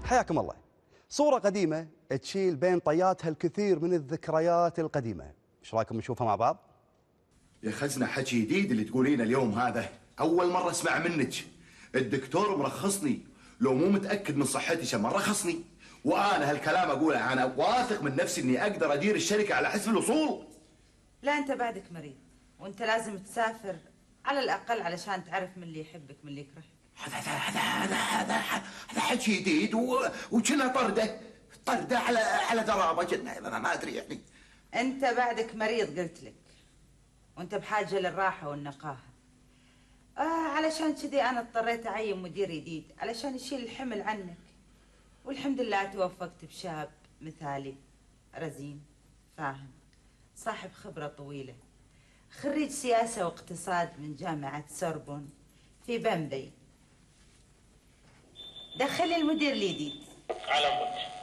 حياكم الله. صورة قديمة تشيل بين طياتها الكثير من الذكريات القديمة، ايش رايكم نشوفها مع بعض؟ يا خزنة حكي جديد اللي تقولينه اليوم هذا، أول مرة أسمع منك. الدكتور مرخصني، لو مو متأكد من صحتي عشان ما رخصني، وأنا هالكلام أقوله أنا واثق من نفسي إني أقدر أدير الشركة على حسب الأصول. لا أنت بعدك مريض، وأنت لازم تسافر على الأقل علشان تعرف من اللي يحبك من اللي يكرهك. هذا حكي جديد وكنا طردة على درابة كنا ما أدري يعني. أنت بعدك مريض قلت لك، وأنت بحاجة للراحة والنقاهة. علشان كذي أنا اضطريت أعين مدير جديد علشان يشيل الحمل عنك، والحمد لله توفقت بشاب مثالي رزين فاهم صاحب خبرة طويلة، خريج سياسة واقتصاد من جامعة سوربون في بمبي. دخلي المدير الجديد. على طول.